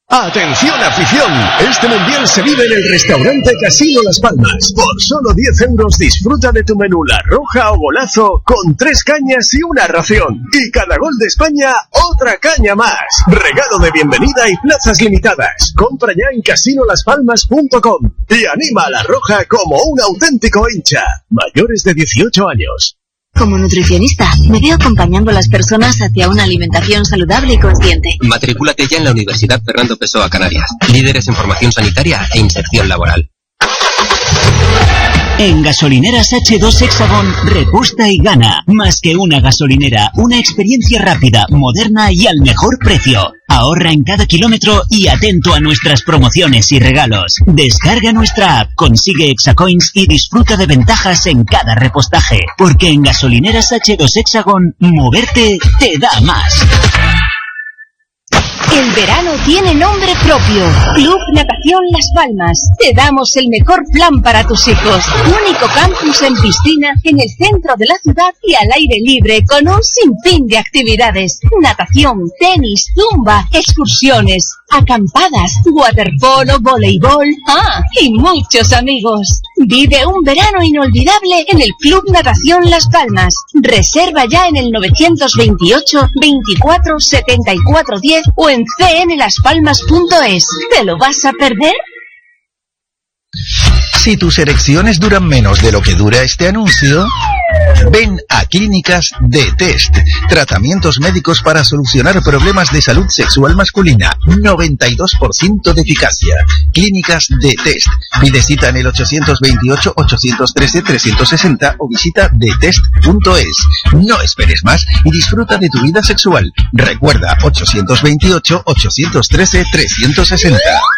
¡Atención, afición! Este mundial se vive en el restaurante Casino Las Palmas. Por solo 10 euros disfruta de tu menú La Roja o Golazo con 3 cañas y una ración. Y cada gol de España, otra caña más. Regalo de bienvenida y plazas limitadas. Compra ya en casinolaspalmas.com y anima a La Roja como un auténtico hincha. Mayores de 18 años. Como nutricionista, me veo acompañando a las personas hacia una alimentación saludable y consciente. Matricúlate ya en la Universidad Fernando Pessoa Canarias. Líderes en formación sanitaria e inserción laboral. En Gasolineras H2 Hexagon, repuesta y gana. Más que una gasolinera, una experiencia rápida, moderna y al mejor precio. Ahorra en cada kilómetro y atento a nuestras promociones y regalos. Descarga nuestra app, consigue Hexacoins y disfruta de ventajas en cada repostaje. Porque en Gasolineras H2 Hexagon, moverte te da más. El verano tiene nombre propio. Club Natación Las Palmas. Te damos el mejor plan para tus hijos. Único campus en piscina en el centro de la ciudad y al aire libre con un sinfín de actividades. Natación, tenis, zumba, excursiones, acampadas, waterpolo, voleibol, y muchos amigos. Vive un verano inolvidable en el Club Natación Las Palmas. Reserva ya en el 928 24 74 10 o en cnlaspalmas.es. ¿Te lo vas a perder? Si tus erecciones duran menos de lo que dura este anuncio, ven a Clínicas de Test. Tratamientos médicos para solucionar problemas de salud sexual masculina. 92% de eficacia. Clínicas de Test. Pide cita en el 828-813-360 o visita detest.es. No esperes más y disfruta de tu vida sexual. Recuerda, 828-813-360.